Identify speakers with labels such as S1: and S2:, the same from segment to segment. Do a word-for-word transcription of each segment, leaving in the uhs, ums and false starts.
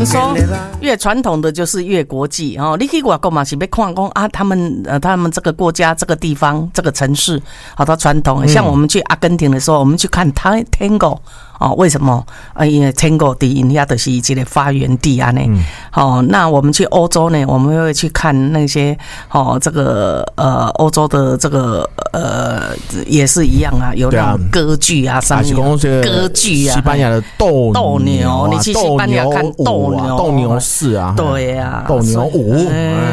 S1: 们说越传统的就是越国际哦。你去外国嘛是要看讲啊，他们呃他们这个国家、这个地方、这个城市，好，它传统。像我们去阿根廷的时候，我们去看 Tango。哦，为什么？呃，因为 Tango 的因遐就是一个发源地啊呢。嗯、哦，那我们去欧洲呢，我们会去看那些哦，这个呃欧洲的这个呃也是一样啊，有那种歌剧啊，上面歌剧啊，
S2: 西班牙的斗
S1: 斗牛，你去西班牙看斗牛，
S2: 斗牛士啊，
S1: 对啊，
S2: 斗牛舞。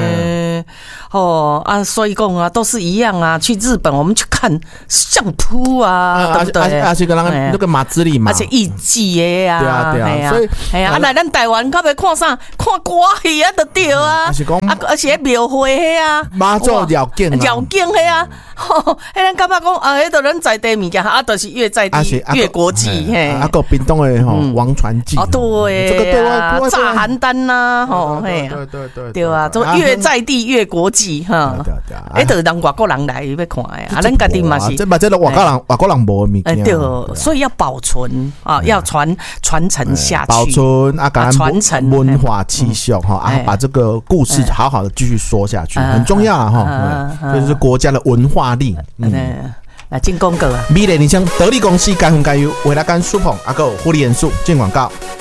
S1: 哦啊，所以讲啊，都是一样啊。去日本，我们去看相扑啊，啊对不对？
S2: 而且跟那个那个马自里嘛，
S1: 而且艺伎的呀，
S2: 对啊对啊，所以
S1: 哎呀，啊来咱台湾，较要看啥？看歌戏啊，就对啊。而且讲啊，而且庙会迄啊，
S2: 马祖绕境啊，
S1: 绕境迄啊，吼，迄咱感觉讲啊，迄都咱在地物件，啊，都是越在地越国际嘿。
S2: 啊，个屏东的吼王传记
S1: 哦，对，这个对外炸邯郸呐，吼，嘿，
S2: 对对对，
S1: 对啊，就越在地越国际哈。哎，就是让外国人来要看的啊，咱家己嘛是，
S2: 这把这个外国人外国人无的物件，
S1: 对，所以要保存啊，要传传承下去，
S2: 保存啊，
S1: 传承
S2: 文化气息哈啊，把这个故事好好的继续说下去，很重要啊哈，这是国家的文化力。嗯，
S1: 来进广告啊，
S2: 米类你像得力公司干红干油，维拉干舒捧啊，个护理元素进广告。